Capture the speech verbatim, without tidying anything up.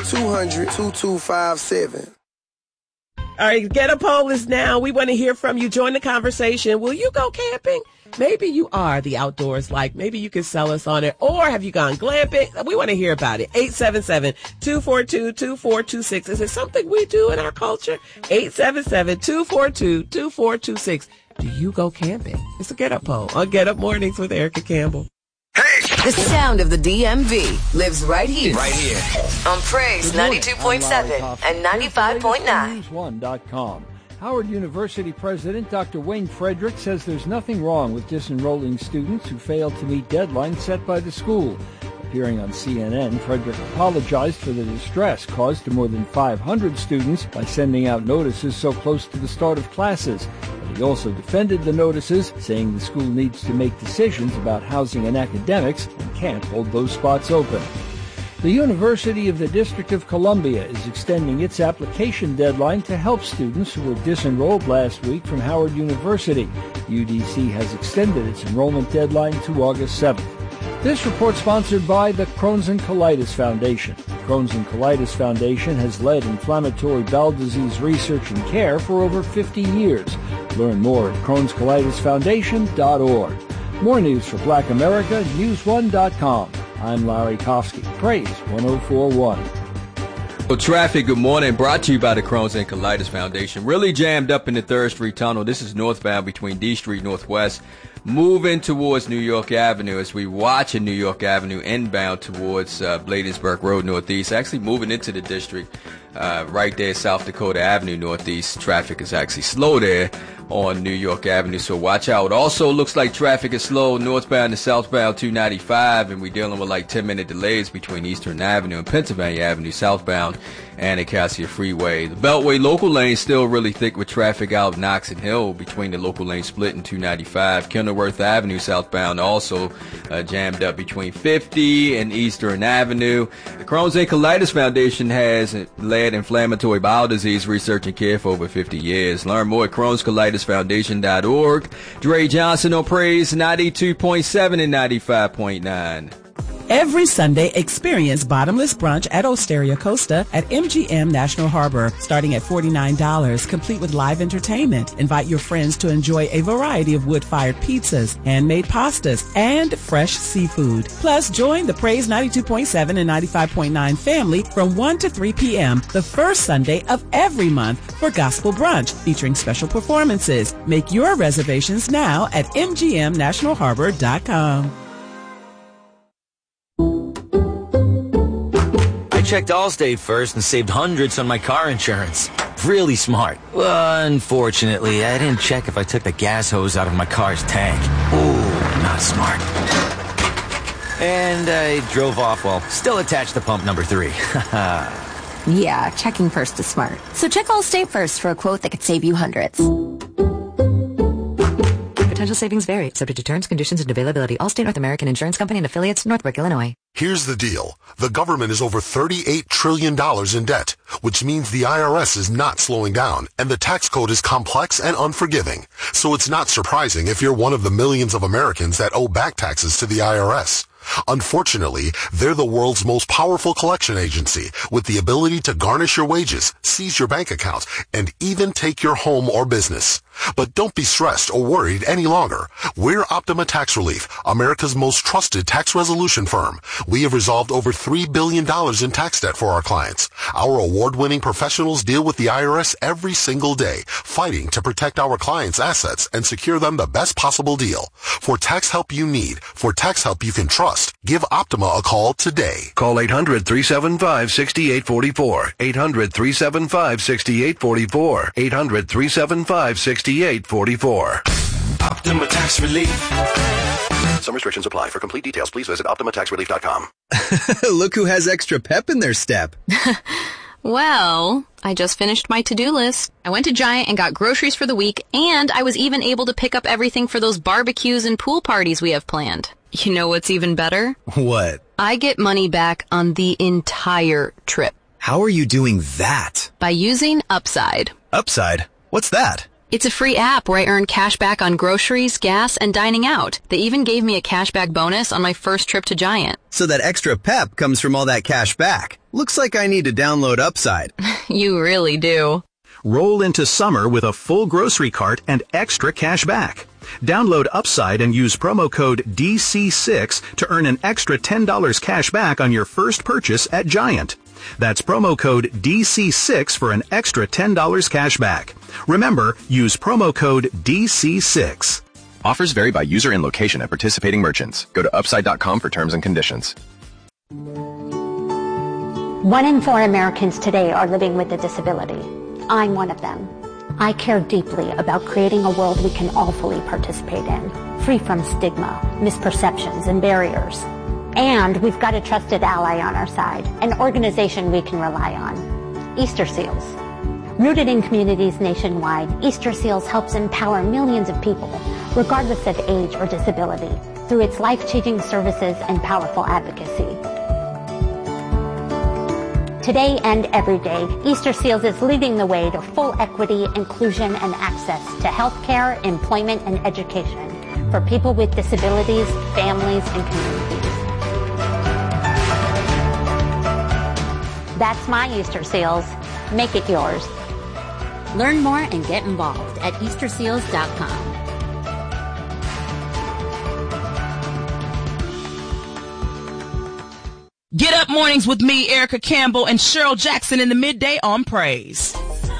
two hundred, two two five seven. All right, Get a Poll is now. We want to hear from you. Join the conversation. Will you go camping? Maybe you are the outdoors like. Maybe you can sell us on it. Or have you gone glamping? We want to hear about it. eight seven seven, two four two, two four two six. Is it something we do in our culture? eight seven seven, two four two, two four two six. Do you go camping? It's a Get Up Poll on Get Up Mornings with Erica Campbell. The sound of the D M V lives right here. Right here. On Praise ninety-two point seven and ninety-five point nine. news one dot com. Howard University President Doctor Wayne Frederick says there's nothing wrong with disenrolling students who fail to meet deadlines set by the school. Appearing on C N N, Frederick apologized for the distress caused to more than five hundred students by sending out notices so close to the start of classes. But he also defended the notices, saying the school needs to make decisions about housing and academics and can't hold those spots open. The University of the District of Columbia is extending its application deadline to help students who were disenrolled last week from Howard University. U D C has extended its enrollment deadline to August seventh. This report sponsored by the Crohn's and Colitis Foundation. The Crohn's and Colitis Foundation has led inflammatory bowel disease research and care for over fifty years. Learn more at crohns colitis foundation dot org. More news for Black America, news one dot com. I'm Larry Kofsky. Praise one oh four point one. Well, traffic, good morning. Brought to you by the Crohn's and Colitis Foundation. Really jammed up in the third Street Tunnel. This is northbound between D Street Northwest. Moving towards New York Avenue as we watch in New York Avenue inbound towards uh, Bladensburg Road Northeast. Actually moving into the district uh, right there, South Dakota Avenue Northeast. Traffic is actually slow there on New York Avenue, so watch out. Also looks like traffic is slow northbound to southbound two ninety-five, and we're dealing with like ten minute delays between Eastern Avenue and Pennsylvania Avenue southbound and Acacia Freeway. The Beltway local lane still really thick with traffic out of Knox and Hill between the local lane split and two ninety-five. Kenilworth Avenue southbound also uh, jammed up between fifty and Eastern Avenue. The Crohn's and Colitis Foundation has led inflammatory bowel disease research and care for over fifty years. Learn more at crohns colitis foundation dot org. Dre Johnson on Praise ninety-two point seven and ninety-five point nine. Every Sunday, experience bottomless brunch at Osteria Costa at M G M National Harbor, starting at forty-nine dollars, complete with live entertainment. Invite your friends to enjoy a variety of wood-fired pizzas, handmade pastas, and fresh seafood. Plus, join the Praise ninety-two point seven and ninety-five point nine family from one to three p.m. the first Sunday of every month for Gospel Brunch, featuring special performances. Make your reservations now at m g m national harbor dot com. I checked Allstate first and saved hundreds on my car insurance. Really smart. Well, unfortunately, I didn't check if I took the gas hose out of my car's tank. Ooh, not smart. And I drove off while still attached to pump number three. Yeah, checking first is smart. So check Allstate first for a quote that could save you hundreds. Potential savings vary, subject to terms, conditions, and availability. Allstate North American Insurance Company and affiliates, Northbrook, Illinois. Here's the deal. The government is over thirty-eight trillion dollars in debt, which means the I R S is not slowing down, and the tax code is complex and unforgiving. So it's not surprising if you're one of the millions of Americans that owe back taxes to the I R S. Unfortunately, they're the world's most powerful collection agency with the ability to garnish your wages, seize your bank account, and even take your home or business. But don't be stressed or worried any longer. We're Optima Tax Relief, America's most trusted tax resolution firm. We have resolved over three billion dollars in tax debt for our clients. Our award-winning professionals deal with the I R S every single day, fighting to protect our clients' assets and secure them the best possible deal. For tax help you need, for tax help you can trust, give Optima a call today. Call eight hundred, three seven five, six eight four four. eight hundred, three seven five, six eight four four. eight hundred, three seven five, six eight four four. Optima Tax Relief. Some restrictions apply. For complete details, please visit optima tax relief dot com. Look who has extra pep in their step. Well, I just finished my to-do list. I went to Giant and got groceries for the week, and I was even able to pick up everything for those barbecues and pool parties we have planned. You know what's even better? What? I get money back on the entire trip. How are you doing that? By using Upside. Upside? What's that? It's a free app where I earn cash back on groceries, gas, and dining out. They even gave me a cashback bonus on my first trip to Giant. So that extra pep comes from all that cash back. Looks like I need to download Upside. You really do. Roll into summer with a full grocery cart and extra cash back. Download Upside and use promo code D C six to earn an extra ten dollars cash back on your first purchase at Giant. That's promo code D C six for an extra ten dollars cash back. Remember, use promo code D C six. Offers vary by user and location at participating merchants. Go to upside dot com for terms and conditions. One in four Americans today are living with a disability. I'm one of them. I care deeply about creating a world we can all fully participate in, free from stigma, misperceptions, and barriers. And we've got a trusted ally on our side, an organization we can rely on, Easter Seals. Rooted in communities nationwide, Easter Seals helps empower millions of people, regardless of age or disability, through its life-changing services and powerful advocacy. Today and every day, Easter Seals is leading the way to full equity, inclusion, and access to healthcare, employment, and education for people with disabilities, families, and communities. That's my Easter Seals. Make it yours. Learn more and get involved at Easter Seals dot com. Get up mornings with me, Erica Campbell, and Cheryl Jackson in the midday on Praise.